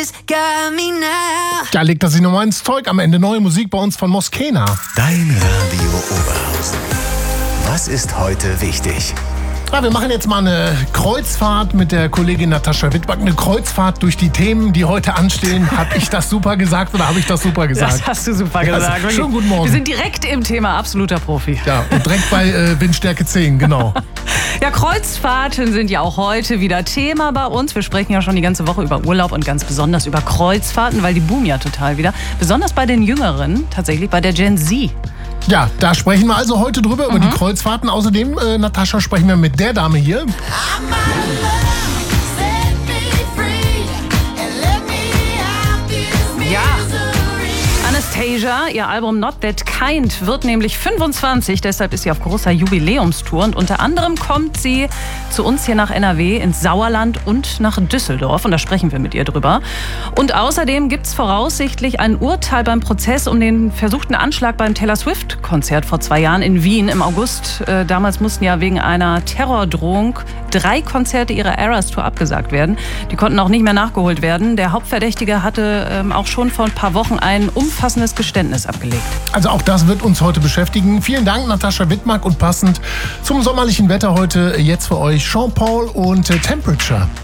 Ja, legt das sich nochmal ins Zeug. Am Ende neue Musik bei uns von Moskena. Dein Radio Oberhausen. Was ist heute wichtig? Ja, wir machen jetzt mal eine Kreuzfahrt mit der Kollegin Natascha Wittmann. Eine Kreuzfahrt durch die Themen, die heute anstehen. Habe ich das super gesagt oder habe ich das super gesagt? Das hast du super gesagt. Also, schönen guten Morgen. Wir sind direkt im Thema, absoluter Profi. Ja, und direkt bei Windstärke 10, genau. Ja, Kreuzfahrten sind ja auch heute wieder Thema bei uns. Wir sprechen ja schon die ganze Woche über Urlaub und ganz besonders über Kreuzfahrten, weil die boomen ja total wieder. Besonders bei den Jüngeren, tatsächlich bei der Gen Z. Ja, da sprechen wir also heute drüber, über die Kreuzfahrten. Außerdem, Natascha, sprechen wir mit der Dame hier. Ja. Anastasia, ihr Album Not That Kind wird nämlich 25, deshalb ist sie auf großer Jubiläumstour und unter anderem kommt sie zu uns hier nach NRW, ins Sauerland und nach Düsseldorf und da sprechen wir mit ihr drüber. Und außerdem gibt es voraussichtlich ein Urteil beim Prozess um den versuchten Anschlag beim Taylor Swift-Konzert vor 2 Jahren in Wien im August. Damals mussten ja wegen einer Terrordrohung 3 Konzerte ihrer Eras Tour abgesagt werden. Die konnten auch nicht mehr nachgeholt werden. Der Hauptverdächtige hatte auch schon vor ein paar Wochen ein umfassendes Geständnis abgelegt. Also auch das wird uns heute beschäftigen. Vielen Dank, Natascha Wittmann. Und passend zum sommerlichen Wetter heute jetzt für euch Sean Paul und Temperature.